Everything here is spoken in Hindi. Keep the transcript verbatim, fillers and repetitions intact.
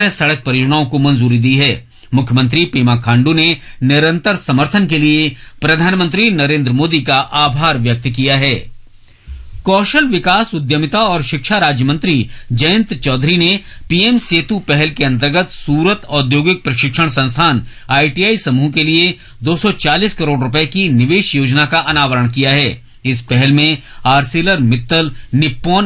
सड़क परियोजनाओं को मंजूरी दी है। मुख्यमंत्री पेमा खांडू ने निरंतर समर्थन के लिए प्रधानमंत्री नरेंद्र मोदी का आभार व्यक्त किया है। कौशल विकास, उद्यमिता और शिक्षा राज्य मंत्री जयंत चौधरी ने पीएम सेतु पहल के अंतर्गत सूरत औद्योगिक प्रशिक्षण संस्थान आईटीआई समूह के लिए दो सौ चालीस करोड़ रुपए की निवेश योजना का अनावरण किया है। इस पहल में आर्सेलर मित्तल, निप्पॉन